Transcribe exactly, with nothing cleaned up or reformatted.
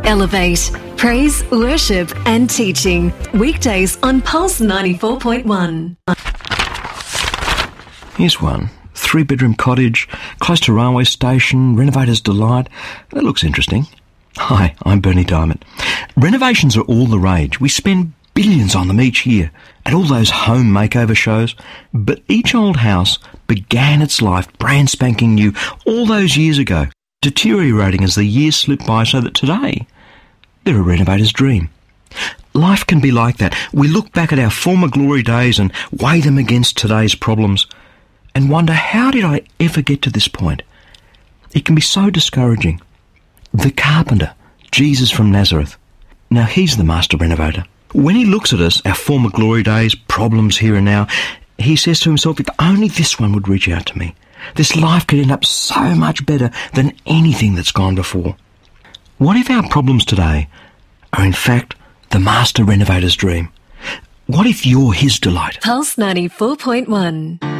Elevate. Praise, worship and teaching. Weekdays on Pulse ninety-four point one. Here's one. Three-bedroom cottage, close to railway station, renovator's delight. That looks interesting. Hi, I'm Bernie Diamond. Renovations are all the rage. We spend billions on them each year at all those home makeover shows. But each old house began its life brand spanking new all those years ago, deteriorating as the years slip by so that today they're a renovator's dream. Life can be like that. We look back at our former glory days and weigh them against today's problems and wonder, how did I ever get to this point? It can be so discouraging. The carpenter, Jesus from Nazareth. Now he's the master renovator. When he looks at us, our former glory days, problems here and now, he says to himself, if only this one would reach out to me, this life could end up so much better than anything that's gone before. What if our problems today are in fact the master renovator's dream? What if you're his delight? Pulse ninety-four point one.